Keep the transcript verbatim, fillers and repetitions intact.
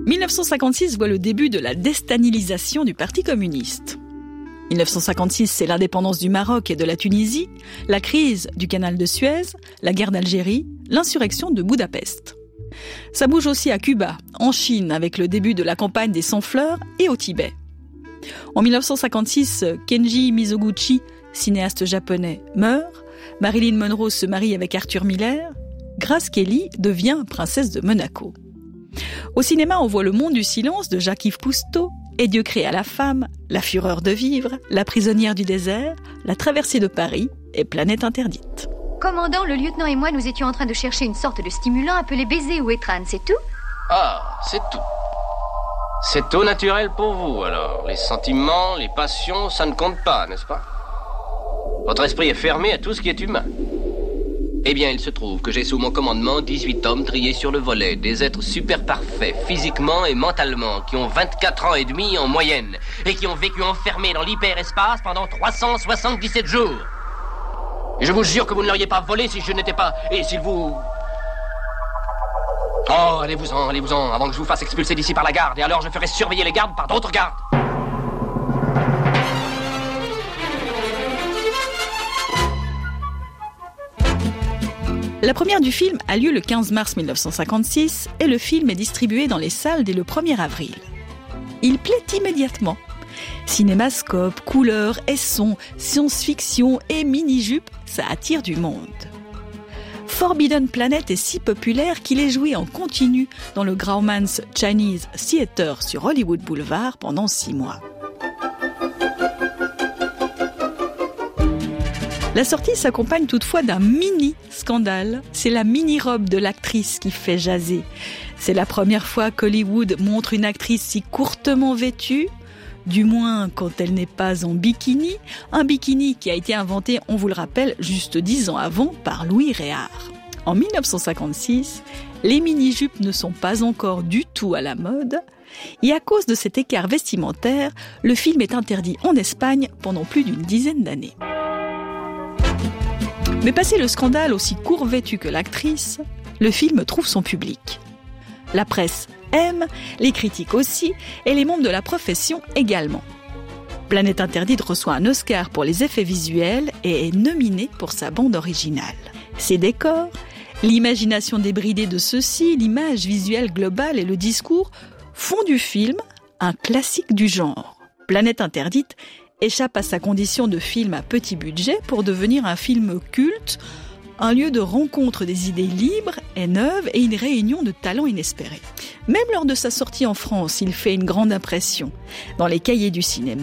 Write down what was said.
dix-neuf cent cinquante-six voit le début de la destanilisation du Parti communiste. dix-neuf cent cinquante-six, c'est l'indépendance du Maroc et de la Tunisie, la crise du canal de Suez, la guerre d'Algérie, l'insurrection de Budapest. Ça bouge aussi à Cuba, en Chine, avec le début de la campagne des sans-fleurs, et au Tibet. En dix-neuf cent cinquante-six, Kenji Mizoguchi, cinéaste japonais, meurt, Marilyn Monroe se marie avec Arthur Miller, Grace Kelly devient princesse de Monaco. Au cinéma, on voit Le Monde du silence de Jacques-Yves Cousteau, Et Dieu créa la femme, La fureur de vivre, La prisonnière du désert, La traversée de Paris et Planète interdite. Commandant, le lieutenant et moi, nous étions en train de chercher une sorte de stimulant appelé baiser ou étreinte, c'est tout ? Ah, c'est tout. C'est au naturel pour vous, alors. Les sentiments, les passions, ça ne compte pas, n'est-ce pas ? Votre esprit est fermé à tout ce qui est humain. Eh bien, il se trouve que j'ai sous mon commandement dix-huit hommes triés sur le volet, des êtres super parfaits, physiquement et mentalement, qui ont vingt-quatre ans et demi en moyenne, et qui ont vécu enfermés dans l'hyperespace pendant trois cent soixante-dix-sept jours. Et je vous jure que vous ne l'auriez pas volé si je n'étais pas... Et s'il vous... Oh, allez-vous-en, allez-vous-en, avant que je vous fasse expulser d'ici par la garde, et alors je ferai surveiller les gardes par d'autres gardes. La première du film a lieu le quinze mars dix-neuf cent cinquante-six et le film est distribué dans les salles dès le premier avril. Il plaît immédiatement. Cinémascope, couleurs et sons, science-fiction et mini-jupe, ça attire du monde. Forbidden Planet est si populaire qu'il est joué en continu dans le Grauman's Chinese Theatre sur Hollywood Boulevard pendant six mois. La sortie s'accompagne toutefois d'un mini-scandale. C'est la mini-robe de l'actrice qui fait jaser. C'est la première fois qu'Hollywood montre une actrice si courtement vêtue, du moins quand elle n'est pas en bikini. Un bikini qui a été inventé, on vous le rappelle, juste dix ans avant par Louis Réard. En dix-neuf cent cinquante-six, les mini-jupes ne sont pas encore du tout à la mode. Et à cause de cet écart vestimentaire, le film est interdit en Espagne pendant plus d'une dizaine d'années. Mais passé le scandale aussi court vêtu que l'actrice, le film trouve son public. La presse aime, les critiques aussi, et les membres de la profession également. Planète interdite reçoit un Oscar pour les effets visuels et est nominée pour sa bande originale. Ses décors, l'imagination débridée de ceux-ci, l'image visuelle globale et le discours font du film un classique du genre. Planète interdite échappe à sa condition de film à petit budget pour devenir un film culte, un lieu de rencontre des idées libres et neuves et une réunion de talents inespérés. Même lors de sa sortie en France, il fait une grande impression. Dans les cahiers du cinéma,